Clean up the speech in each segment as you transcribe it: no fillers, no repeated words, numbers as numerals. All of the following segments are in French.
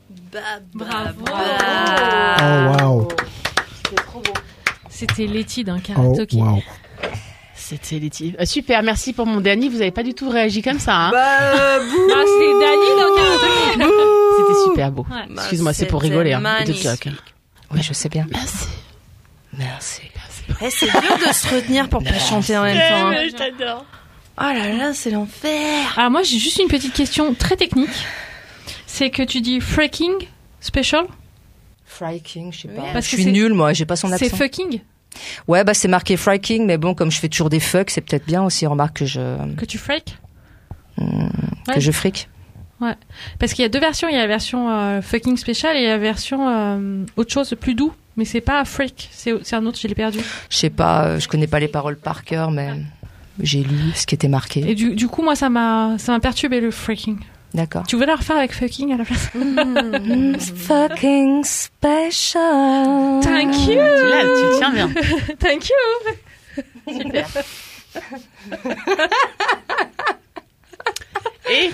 Bravo. Oh, wow. C'était trop beau. C'était Letty d'un Oh, karaoké. wow. C'était Letty. Super, merci pour mon Dany. Vous avez pas du tout réagi comme ça, hein. C'était Dany dans karaoké. C'était super beau. Ouais. Excuse-moi, c'est pour rigoler, hein. magnifique. De joke. Oui, je sais bien. Merci. C'est dur de se retenir pour pas chanter en même temps. Je t'adore. Oh là là, c'est l'enfer. Alors moi, j'ai juste une petite question très technique. C'est que tu dis freaking special. Fry King, je sais pas. Parce Je que suis c'est- nulle, moi, j'ai pas son C'est accent. fucking Ouais, bah c'est marqué Fry King, mais bon, comme je fais toujours des fucks, c'est peut-être bien aussi. Remarque que que tu freak. que je fric. Ouais. Parce qu'il y a deux versions. Il y a la version fucking special et la version autre chose plus doux. Mais c'est pas freak. C'est un autre. Je l'ai perdu. Je sais pas, je connais pas les paroles par cœur, mais j'ai lu ce qui était marqué. Et du coup, moi, ça m'a perturbé le freaking. D'accord. Tu veux la refaire avec fucking à la place? Fucking special. Thank you. Là, tu tiens bien. Thank you. Super. Et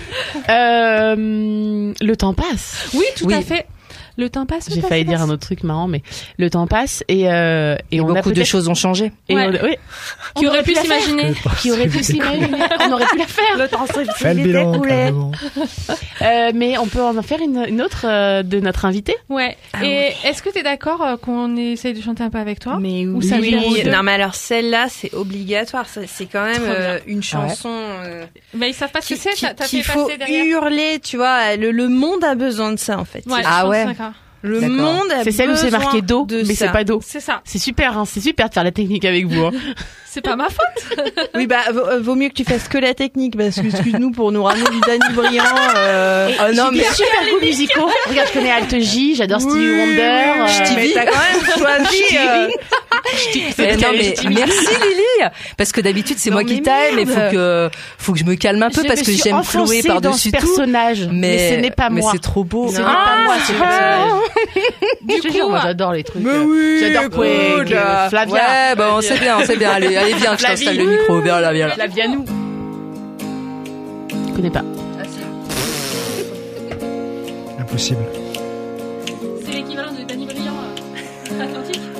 le temps passe. Oui, tout Oui. à fait. Le temps passe. J'ai failli dire un autre truc marrant, mais le temps passe et on a Beaucoup de peut-être- choses ont changé. Et Ouais. oui. Qui aurait pu la faire. s'imaginer. Qui aurait pu s'imaginer. On aurait pu la faire. Le temps Fais le bilan, carrément. mais on peut en faire une autre de notre invité. Ouais. Et est-ce que t'es d'accord qu'on essaye de chanter un peu avec toi? Mais Ou ça vient Oui, de- non mais alors celle-là c'est obligatoire, c'est quand même Trop bien. une chanson Bah, ils savent pas ce que c'est. T'as fait qu'il faut passer derrière. hurler, tu vois, le monde a besoin de ça en fait. Ouais, Ah je pense ouais. d'accord. Le D'accord. monde a C'est celle où c'est besoin marqué do, de mais ça. c'est pas do. C'est ça. C'est super, hein, c'est super de faire la technique avec vous. Hein. C'est pas ma faute. Oui bah vaut mieux que tu fasses que la technique parce que excuse-nous pour nous ramener du Danny Briand. Non mais J'ai des super goûts musicaux. Regarde, je connais Alt J, j'adore Stevie Wonder. mais t'as quand même choisi. Non mais merci Lily parce que d'habitude c'est Non, moi qui mais t'aime et merde. faut que je me calme un peu Je parce me que suis j'aime enfoncée Chloé dans par-dessus ce tout. personnage, mais ce n'est pas mais moi. c'est trop beau. Ce n'est pas moi, ce personnage. Du Je te coup, jure, moi j'adore les trucs. Mais oui, J'adore Quake, Flavia. Ouais, bah on sait bien. Allez, viens, je Flavie. t'installe le micro. Viens là. Flavia nous. Je connais pas. Impossible. c'est l'équivalent de Danny Briand Atlantique.